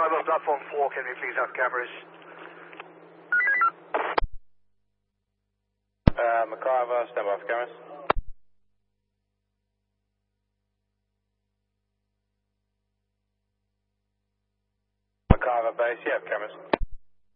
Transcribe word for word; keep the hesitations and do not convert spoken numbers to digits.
MacIver, platform four, can we please have cameras? Uh, MacIver, stand by for cameras. MacIver base, you have cameras.